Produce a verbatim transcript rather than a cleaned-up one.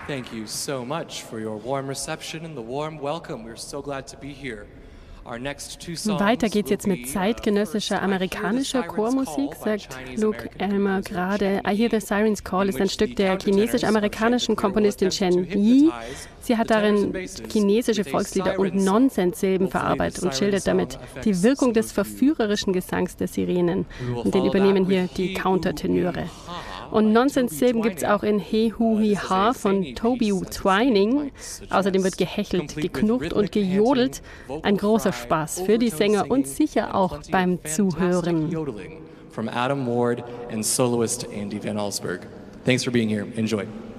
Thank you so much for your warm reception and the warm welcome. We're so glad to be here. Weiter geht's jetzt mit zeitgenössischer amerikanischer Chormusik, sagt Luke Elmer gerade. I Hear the Sirens Call ist ein Stück der chinesisch-amerikanischen Komponistin Chen Yi. Sie hat darin chinesische Volkslieder und Nonsenssilben verarbeitet und schildert damit die Wirkung des verführerischen Gesangs der Sirenen. Und den übernehmen hier die Countertenöre. Und Nonsenssilben gibt es auch in He Hu Hi Ha von Toby Twining. Außerdem wird gehechelt, geknurrt und gejodelt. Ein großer Spaß für die Sänger und sicher auch beim Zuhören. From Adam Ward and soloist Andy Van Allsburg. Thanks for being here. Enjoy.